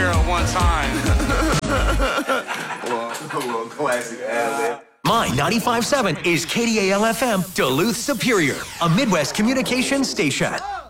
Superior at one time. A little classic ad. My 95.7 is KDAL-FM, Duluth Superior, a Midwest communications station.